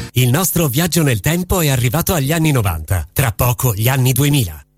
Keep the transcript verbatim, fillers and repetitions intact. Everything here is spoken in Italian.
Il nostro viaggio nel tempo è arrivato agli anni novanta, tra poco gli anni duemila.